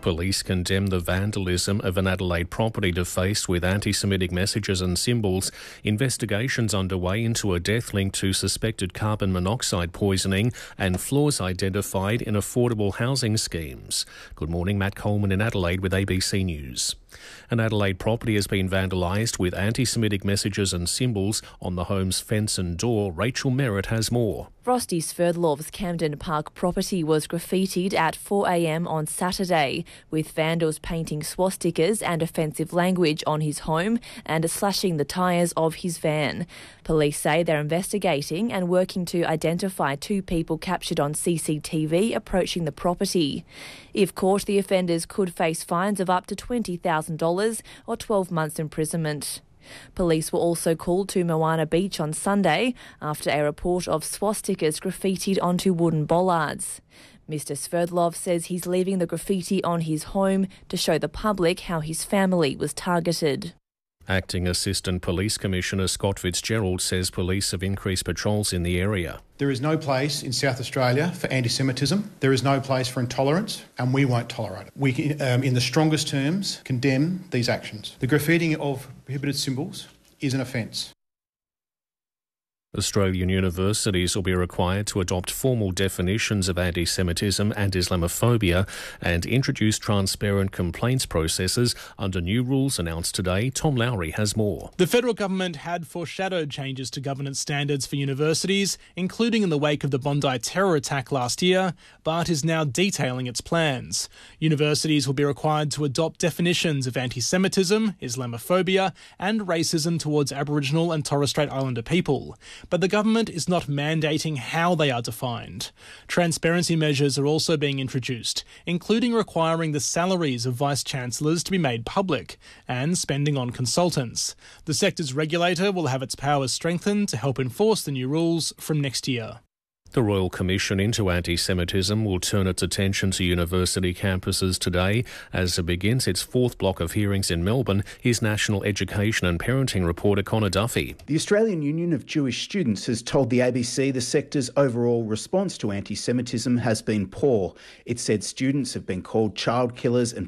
Police condemn the vandalism of an Adelaide property defaced with anti-Semitic messages and symbols. Investigations underway into a death linked to suspected carbon monoxide poisoning and flaws identified in affordable housing schemes. Good morning, Matt Coleman in Adelaide with ABC News. An Adelaide property has been vandalised with anti-Semitic messages and symbols on the home's fence and door. Rachel Merritt has more. Frosty Sverdlov's Camden Park property was graffitied at 4 a.m. on Saturday, with vandals painting swastikas and offensive language on his home and slashing the tyres of his van. Police say they're investigating and working to identify two people captured on CCTV approaching the property. If caught, the offenders could face fines of up to $20,000 or 12 months imprisonment. Police were also called to Moana Beach on Sunday after a report of swastikas graffitied onto wooden bollards. Mr. Sverdlov says he's leaving the graffiti on his home to show the public how his family was targeted. Acting Assistant Police Commissioner Scott Fitzgerald says police have increased patrols in the area. There is no place in South Australia for anti-Semitism. There is no place for intolerance, and we won't tolerate it. We, in the strongest terms, condemn these actions. The graffitiing of prohibited symbols is an offence. Australian universities will be required to adopt formal definitions of anti-Semitism and Islamophobia and introduce transparent complaints processes under new rules announced today. Tom Lowry has more. The federal government had foreshadowed changes to governance standards for universities, including in the wake of the Bondi terror attack last year, but is now detailing its plans. Universities will be required to adopt definitions of anti-Semitism, Islamophobia and racism towards Aboriginal and Torres Strait Islander people. But the government is not mandating how they are defined. Transparency measures are also being introduced, including requiring the salaries of vice-chancellors to be made public and spending on consultants. The sector's regulator will have its powers strengthened to help enforce the new rules from next year. The Royal Commission into Anti-Semitism will turn its attention to university campuses today as it begins its fourth block of hearings in Melbourne. Here's National Education and Parenting reporter Connor Duffy. The Australian Union of Jewish Students has told the ABC the sector's overall response to anti-Semitism has been poor. It said students have been called child killers and